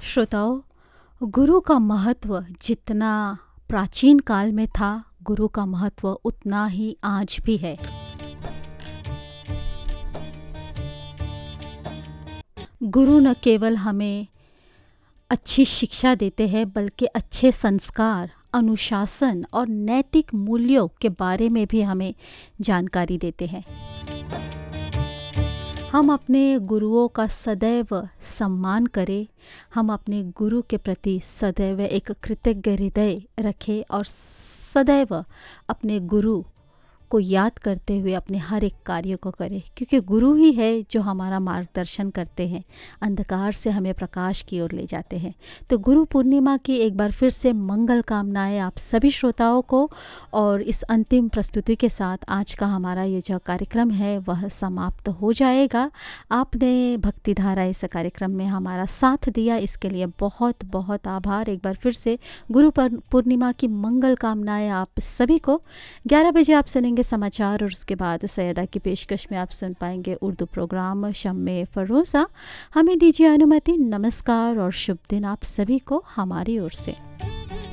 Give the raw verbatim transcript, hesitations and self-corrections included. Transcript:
श्रोताओं, गुरु का महत्व जितना प्राचीन काल में था, गुरु का महत्व उतना ही आज भी है। गुरु न केवल हमें अच्छी शिक्षा देते हैं बल्कि अच्छे संस्कार, अनुशासन और नैतिक मूल्यों के बारे में भी हमें जानकारी देते हैं। हम अपने गुरुओं का सदैव सम्मान करें, हम अपने गुरु के प्रति सदैव एक कृतज्ञ हृदय रखें और सदैव अपने गुरु को याद करते हुए अपने हर एक कार्य को करें, क्योंकि गुरु ही है जो हमारा मार्गदर्शन करते हैं, अंधकार से हमें प्रकाश की ओर ले जाते हैं। तो गुरु पूर्णिमा की एक बार फिर से मंगल कामनाएं आप सभी श्रोताओं को। और इस अंतिम प्रस्तुति के साथ आज का हमारा ये जो कार्यक्रम है वह समाप्त हो जाएगा। आपने भक्ति धारा इस कार्यक्रम में हमारा साथ दिया, इसके लिए बहुत बहुत आभार। एक बार फिर से गुरु पूर्णिमा की मंगल कामनाएं आप सभी को। ग्यारह बजे आप सुनेंगे समाचार और उसके बाद सैयदा की पेशकश में आप सुन पाएंगे उर्दू प्रोग्राम शम्मे फरोज़ा। हमें दीजिए अनुमति। नमस्कार और शुभ दिन आप सभी को हमारी ओर से।